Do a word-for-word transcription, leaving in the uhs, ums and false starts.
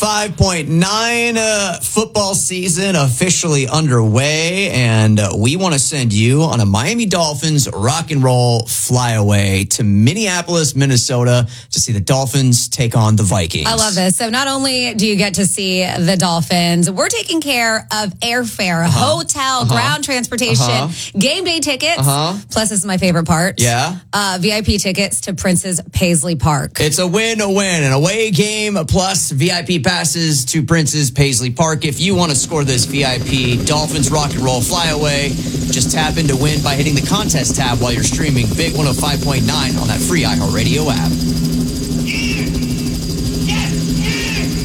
five point nine uh, football season officially underway, and uh, we want to send you on a Miami Dolphins rock and roll flyaway to Minneapolis, Minnesota to see the Dolphins take on the Vikings. I love this. So not only do you get to see the Dolphins, we're taking care of airfare, uh-huh. hotel, uh-huh. ground transportation, uh-huh. game day tickets. Uh-huh. Plus, this is my favorite part. Yeah. Uh, V I P tickets to Prince's Paisley Park. It's a win, a win, an away game plus V I P passes to Prince's Paisley Park. If you want to score this V I P Dolphins rock and roll flyaway, just tap in to win by hitting the contest tab while you're streaming Big one oh five point nine on that free iHeartRadio app.